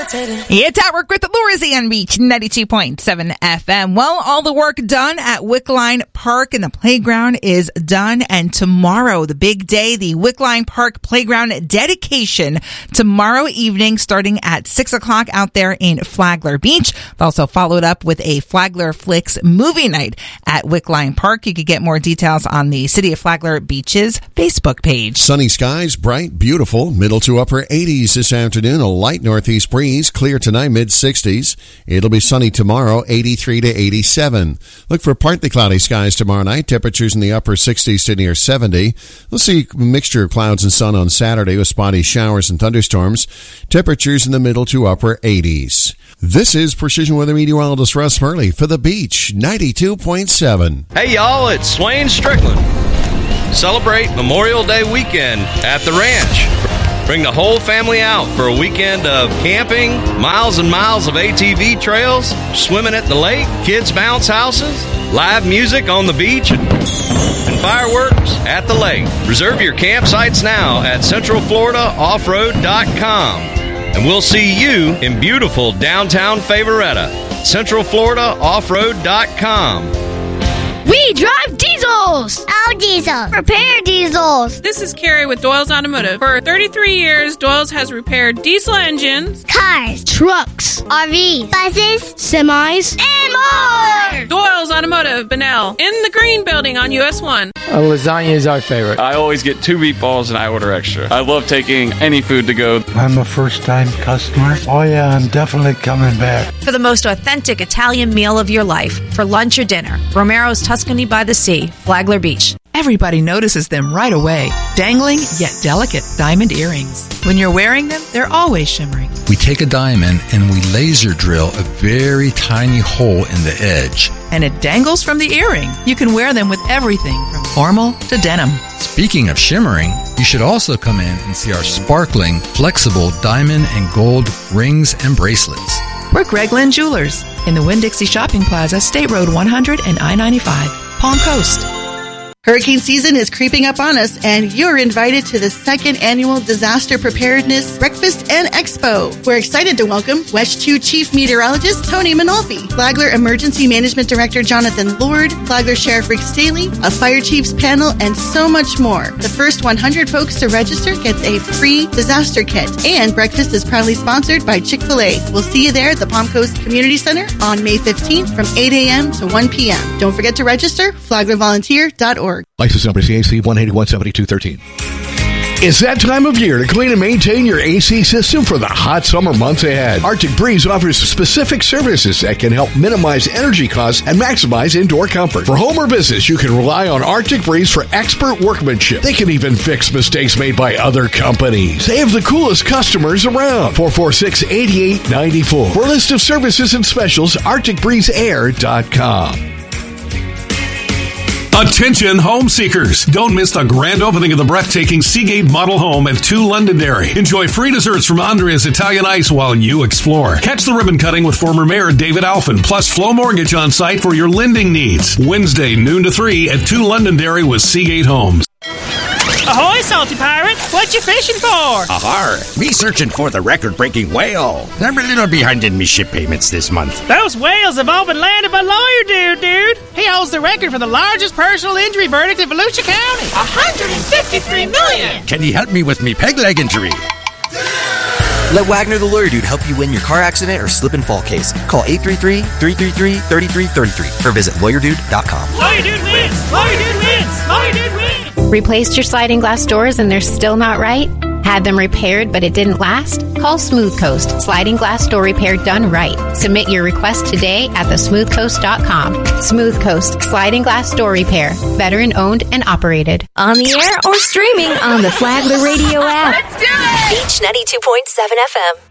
It's at work with Lori on Beach 92.7 FM. Well, all the work done at Wickline Park and the playground is done. And tomorrow, the big day, the Wickline Park playground dedication tomorrow evening, starting at 6 o'clock out there in Flagler Beach. Also followed up with a Flagler Flicks movie night at Wickline Park. You could get more details on the City of Flagler Beach's Facebook page. Sunny skies, bright, beautiful, middle to upper 80s this afternoon. A light northeast breeze, clear tonight, mid-60s. It'll be sunny tomorrow, 83 to 87. Look for partly cloudy skies tomorrow night. Temperatures in the upper 60s to near 70. We'll see a mixture of clouds and sun on Saturday with spotty showers and thunderstorms. Temperatures in the middle to upper 80s. This is Precision Weather Meteorologist Russ Hurley for The Beach 92.7. Hey y'all, it's Swain Strickland. Celebrate Memorial Day weekend at the ranch. Bring the whole family out for a weekend of camping, miles and miles of ATV trails, swimming at the lake, kids' bounce houses, live music on the beach, and fireworks at the lake. Reserve your campsites now at CentralFloridaOffroad.com. And we'll see you in beautiful downtown Favoretta. CentralFloridaOffroad.com. We drive diesels! Oh, diesels. Repair diesels! This is Carrie with Doyle's Automotive. For 33 years, Doyle's has repaired diesel engines, Cars, Trucks, RVs, buses, semis, and more! Doyle's Automotive, Benell, in the Green Building on US 1. Lasagna is our favorite. I always get 2 meatballs and I order extra. I love taking any food to go. I'm a first-time customer. Oh, yeah, I'm definitely coming back. For the most authentic Italian meal of your life, for lunch or dinner, Romero's Tuscany by the Sea, Flagler Beach. Everybody notices them right away. Dangling, yet delicate diamond earrings. When you're wearing them, they're always shimmering. We take a diamond and we laser drill a very tiny hole in the edge. And it dangles from the earring. You can wear them with everything from formal to denim. Speaking of shimmering, you should also come in and see our sparkling, flexible diamond and gold rings and bracelets. We're Greg Lynn Jewelers in the Winn-Dixie Shopping Plaza, State Road 100 and I-95, Palm Coast. Hurricane season is creeping up on us, and you're invited to the second annual Disaster Preparedness Breakfast and Expo. We're excited to welcome West 2 Chief Meteorologist Tony Manolfi, Flagler Emergency Management Director Jonathan Lord, Flagler Sheriff Rick Staley, a Fire Chiefs panel, and so much more. The first 100 folks to register gets a free disaster kit, and breakfast is proudly sponsored by Chick-fil-A. We'll see you there at the Palm Coast Community Center on May 15th from 8 a.m. to 1 p.m. Don't forget to register, flaglervolunteer.org. License number CAC 1817213. It's that time of year to clean and maintain your AC system for the hot summer months ahead. Arctic Breeze offers specific services that can help minimize energy costs and maximize indoor comfort. For home or business, you can rely on Arctic Breeze for expert workmanship. They can even fix mistakes made by other companies. They have the coolest customers around. 446-8894. For a list of services and specials, ArcticBreezeAir.com. Attention home seekers. Don't miss the grand opening of the breathtaking Seagate Model Home at 2 Londonderry. Enjoy free desserts from Andrea's Italian Ice while you explore. Catch the ribbon cutting with former Mayor David Alphen, plus Flow Mortgage on site for your lending needs. Wednesday, noon to 3 at 2 Londonderry with Seagate Homes. Ahoy, Salty Pirate! What you fishing for? Ahar! Me searching for the record-breaking whale. I'm a little behind in me ship payments this month. Those whales have all been landed by Lawyer Dude. He holds the record for the largest personal injury verdict in Volusia County. $153 million! Can you help me with me peg leg injury? Let Wagner the Lawyer Dude help you win your car accident or slip and fall case. Call 833-333-3333 or visit lawyerdude.com. Lawyer Dude wins! Lawyer Dude wins! Lawyer Dude wins! Replaced your sliding glass doors and they're still not right? Had them repaired but it didn't last? Call Smooth Coast. Sliding glass door repair done right. Submit your request today at thesmoothcoast.com. Smooth Coast. Sliding glass door repair. Veteran owned and operated. On the air or streaming on the Flagler Radio app. Let's do it! Beach 92.7 FM.